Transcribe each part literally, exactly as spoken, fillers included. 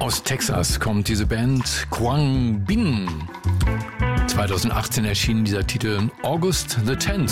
Aus Texas kommt diese Band Quang Binh. zweitausendachtzehn erschien dieser Titel August the tenth.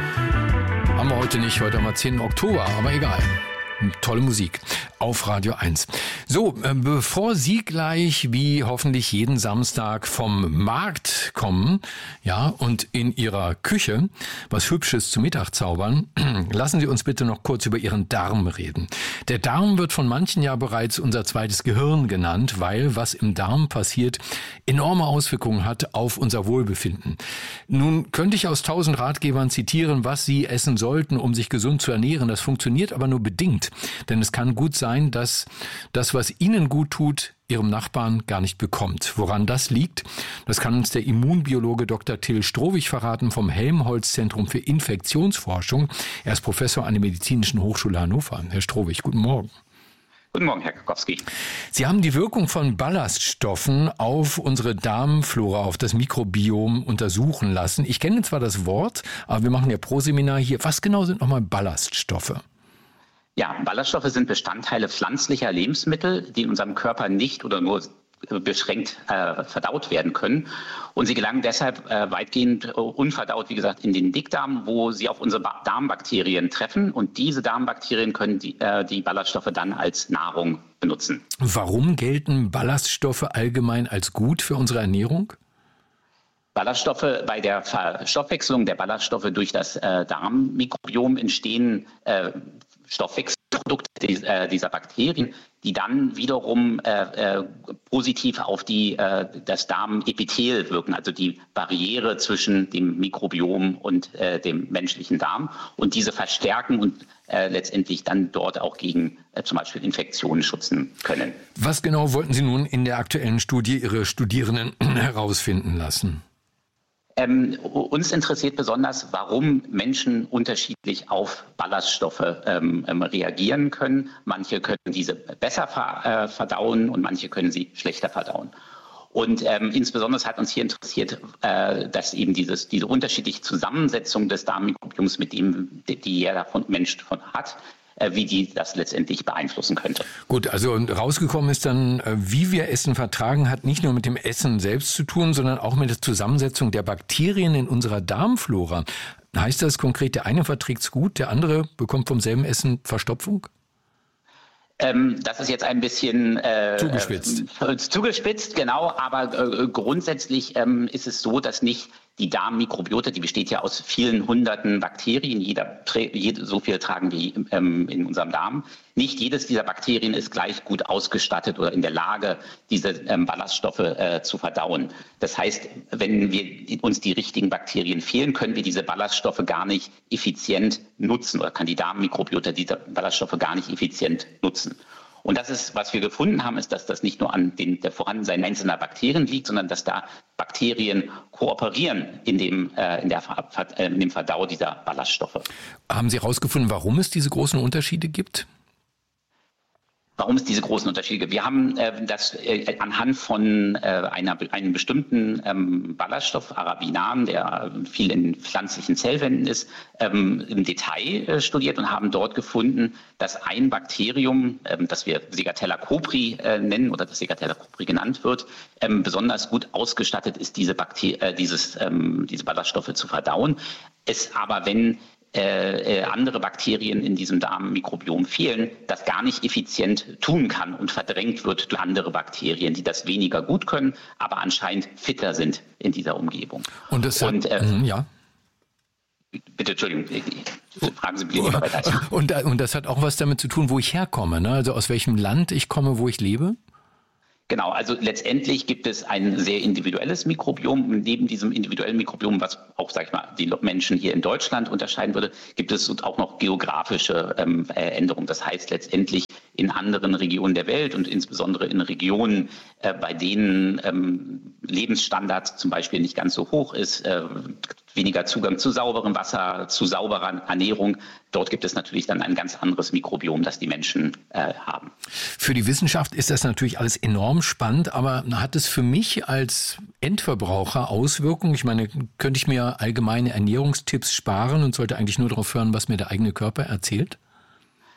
Haben wir heute nicht, heute haben wir zehnten Oktober, aber egal. Tolle Musik auf Radio eins. So, äh, bevor Sie gleich wie hoffentlich jeden Samstag vom Markt kommen, ja, und in Ihrer Küche was Hübsches zu Mittag zaubern, lassen Sie uns bitte noch kurz über Ihren Darm reden. Der Darm wird von manchen ja bereits unser zweites Gehirn genannt, weil was im Darm passiert, enorme Auswirkungen hat auf unser Wohlbefinden. Nun könnte ich aus tausend Ratgebern zitieren, was Sie essen sollten, um sich gesund zu ernähren. Das funktioniert aber nur bedingt. Denn es kann gut sein, dass das, was Ihnen gut tut, Ihrem Nachbarn gar nicht bekommt. Woran das liegt, das kann uns der Immunbiologe Doktor Till Strohwig verraten vom Helmholtz-Zentrum für Infektionsforschung. Er ist Professor an der Medizinischen Hochschule Hannover. Herr Strohwig, guten Morgen. Guten Morgen, Herr Kakowski. Sie haben die Wirkung von Ballaststoffen auf unsere Darmflora, auf das Mikrobiom untersuchen lassen. Ich kenne zwar das Wort, aber wir machen ja pro Seminar hier. Was genau sind nochmal Ballaststoffe? Ja, Ballaststoffe sind Bestandteile pflanzlicher Lebensmittel, die in unserem Körper nicht oder nur beschränkt äh, verdaut werden können. Und sie gelangen deshalb äh, weitgehend äh, unverdaut, wie gesagt, in den Dickdarm, wo sie auf unsere ba- Darmbakterien treffen. Und diese Darmbakterien können die, äh, die Ballaststoffe dann als Nahrung benutzen. Warum gelten Ballaststoffe allgemein als gut für unsere Ernährung? Ballaststoffe, bei der Verstoffwechslung der Ballaststoffe durch das äh, Darmmikrobiom entstehen äh, Stoffwechselprodukte dieser Bakterien, die dann wiederum äh, äh, positiv auf die, äh, das Darmepithel wirken, also die Barriere zwischen dem Mikrobiom und äh, dem menschlichen Darm, und diese verstärken und äh, letztendlich dann dort auch gegen äh, zum Beispiel Infektionen schützen können. Was genau wollten Sie nun in der aktuellen Studie Ihre Studierenden herausfinden lassen? Ähm, uns interessiert besonders, warum Menschen unterschiedlich auf Ballaststoffe ähm, reagieren können. Manche können diese besser ver, äh, verdauen und manche können sie schlechter verdauen. Und ähm, insbesondere hat uns hier interessiert, äh, dass eben dieses, diese unterschiedliche Zusammensetzung des Darmmikrobioms, mit dem die jeder von Mensch von hat, wie die das letztendlich beeinflussen könnte. Gut, also rausgekommen ist dann, wie wir Essen vertragen, hat nicht nur mit dem Essen selbst zu tun, sondern auch mit der Zusammensetzung der Bakterien in unserer Darmflora. Heißt das konkret, der eine verträgt es gut, der andere bekommt vom selben Essen Verstopfung? Ähm, das ist jetzt ein bisschen äh, zugespitzt. Äh, zugespitzt, genau, aber äh, grundsätzlich ähm, ist es so, dass nicht die Darmmikrobiota, die besteht ja aus vielen hunderten Bakterien, jeder, jede, so viel tragen wir ähm, in unserem Darm. Nicht jedes dieser Bakterien ist gleich gut ausgestattet oder in der Lage, diese ähm, Ballaststoffe äh, zu verdauen. Das heißt, wenn wir uns die richtigen Bakterien fehlen, können wir diese Ballaststoffe gar nicht effizient nutzen oder kann die Darmmikrobiota diese Ballaststoffe gar nicht effizient nutzen. Und das ist, was wir gefunden haben, ist, dass das nicht nur an den, der Vorhandensein einzelner Bakterien liegt, sondern dass da Bakterien kooperieren in dem, äh, in der, äh, in dem Verdau dieser Ballaststoffe. Haben Sie herausgefunden, warum es diese großen Unterschiede gibt? Warum es diese großen Unterschiede gibt? Wir haben äh, das äh, anhand von äh, einer, einem bestimmten ähm, Ballaststoff, Arabinan, der viel in pflanzlichen Zellwänden ist, ähm, im Detail äh, studiert und haben dort gefunden, dass ein Bakterium, ähm, das wir Segatella copri äh, nennen oder das Segatella copri genannt wird, ähm, besonders gut ausgestattet ist, diese, Bakter- äh, dieses, ähm, diese Ballaststoffe zu verdauen. Es aber, wenn Äh, andere Bakterien in diesem Darmmikrobiom fehlen, das gar nicht effizient tun kann und verdrängt wird durch andere Bakterien, die das weniger gut können, aber anscheinend fitter sind in dieser Umgebung. Und das hat, und, äh, mh, ja. Bitte, Entschuldigung, fragen Sie bitte lieber weiter. Und, und das hat auch was damit zu tun, wo ich herkomme, ne? Also aus welchem Land ich komme, wo ich lebe? Genau, also letztendlich gibt es ein sehr individuelles Mikrobiom. Neben diesem individuellen Mikrobiom, was auch, sag ich mal, die Menschen hier in Deutschland unterscheiden würde, gibt es auch noch geografische ähm, Änderungen. Das heißt letztendlich in anderen Regionen der Welt und insbesondere in Regionen, äh, bei denen ähm, Lebensstandard zum Beispiel nicht ganz so hoch ist, äh, weniger Zugang zu sauberem Wasser, zu sauberer Ernährung. Dort gibt es natürlich dann ein ganz anderes Mikrobiom, das die Menschen äh, haben. Für die Wissenschaft ist das natürlich alles enorm spannend, aber hat es für mich als Endverbraucher Auswirkungen? Ich meine, könnte ich mir allgemeine Ernährungstipps sparen und sollte eigentlich nur darauf hören, was mir der eigene Körper erzählt?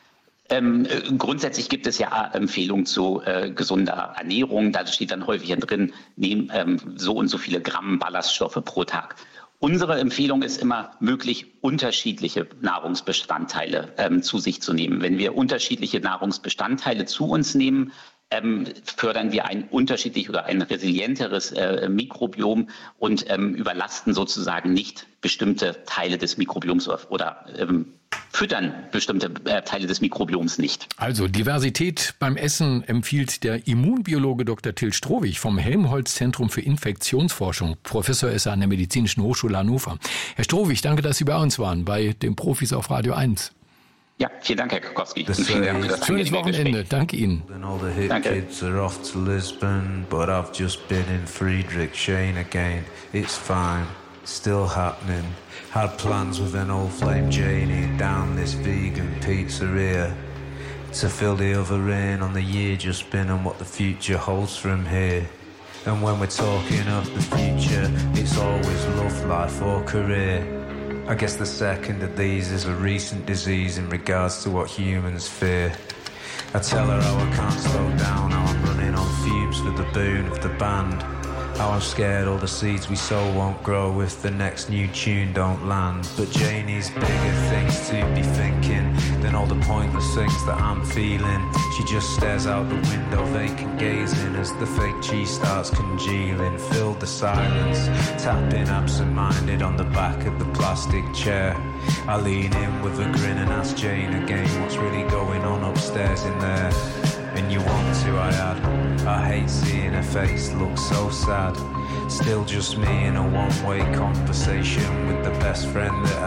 Ähm, grundsätzlich gibt es ja Empfehlungen zu äh, gesunder Ernährung. Da steht dann häufig drin, nehmen ähm, so und so viele Gramm Ballaststoffe pro Tag. Unsere Empfehlung ist immer, möglich unterschiedliche Nahrungsbestandteile ähm, zu sich zu nehmen. Wenn wir unterschiedliche Nahrungsbestandteile zu uns nehmen, ähm, fördern wir ein unterschiedlich oder ein resilienteres äh, Mikrobiom und ähm, überlasten sozusagen nicht bestimmte Teile des Mikrobioms oder, oder ähm, füttern bestimmte äh, Teile des Mikrobioms nicht. Also Diversität beim Essen empfiehlt der Immunbiologe Doktor Till Strohwig vom Helmholtz-Zentrum für Infektionsforschung. Professor ist er an der Medizinischen Hochschule Hannover. Herr Strohwig, danke, dass Sie bei uns waren, bei den Profis auf Radio eins. Ja, vielen Dank, Herr Kokowski. Das vielen Dank für das schönes Wochenende. Danke Ihnen. Danke. Kids are off to Lisbon, but I've just been in Friedrichshain again. It's fine, still happening. Had plans with an old flame Janie down this vegan pizzeria to fill the other in on the year just been and what the future holds from here. And when we're talking of the future, it's always love, life or career. I guess the second of these is a recent disease in regards to what humans fear. I tell her how I can't slow down, how I'm running on fumes for the boon of the band. How I'm scared all the seeds we sow won't grow if the next new tune don't land. But Janie's bigger things to be thinking than all the pointless things that I'm feeling. She just stares out the window, vacant gazing as the fake cheese starts congealing. Filled the silence, tapping absent-minded on the back of the plastic chair. I lean in with a grin and ask Jane again what's really going on upstairs in there. And you want to, I add. I hate seeing her face look so sad. Still just me in a one-way conversation with the best friend that